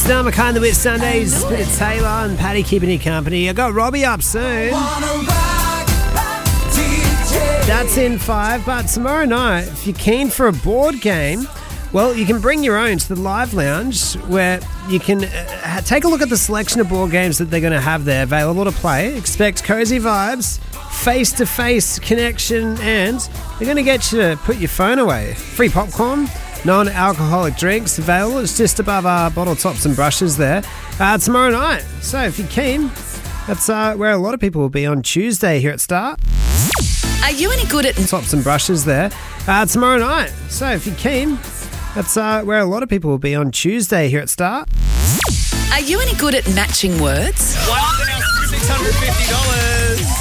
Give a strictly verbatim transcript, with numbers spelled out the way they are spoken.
Dharma Kind the Wit Sundays. Bit of Taylor and Paddy keeping you company. I got Robbie up soon. That's in five. But tomorrow night, if you're keen for a board game, well, you can bring your own to the Live Lounge, where you can uh, take a look at the selection of board games that they're going to have there available to play. Expect cozy vibes, face-to-face connection, and they're going to get you to put your phone away. Free popcorn, non-alcoholic drinks available. It's just above our bottle tops and brushes there. Uh, tomorrow night. So if you're keen, that's uh, where a lot of people will be on Tuesday here at Star. Are you any good at Tops and brushes there. Uh, tomorrow night. So if you're keen, that's uh, where a lot of people will be on Tuesday here at Star. Are you any good at matching words? one thousand six hundred fifty dollars.